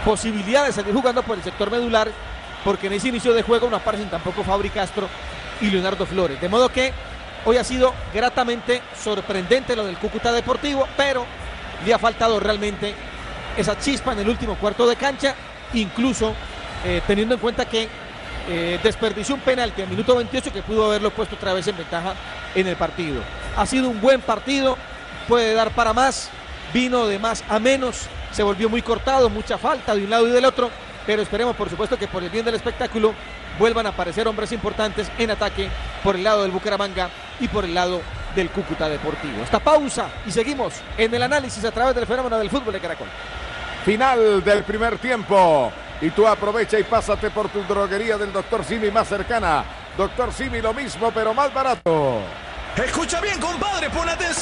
posibilidad de salir jugando por el sector medular, porque en ese inicio de juego no aparecen tampoco Fabri Castro y Leonardo Flores. De modo que hoy ha sido gratamente sorprendente lo del Cúcuta Deportivo, pero le ha faltado realmente esa chispa en el último cuarto de cancha, incluso teniendo en cuenta que desperdició un penalti al minuto 28 que pudo haberlo puesto otra vez en ventaja en el partido. Ha sido un buen partido, puede dar para más, vino de más a menos, se volvió muy cortado, mucha falta de un lado y del otro, pero esperemos por supuesto que por el bien del espectáculo vuelvan a aparecer hombres importantes en ataque por el lado del Bucaramanga y por el lado del Cúcuta Deportivo. Esta pausa y seguimos en el análisis a través del fenómeno del fútbol de Caracol. Final del primer tiempo. Y tú aprovecha y pásate por tu droguería del Dr. Simi más cercana. Dr. Simi lo mismo, pero más barato. Escucha bien, compadre, pon atención.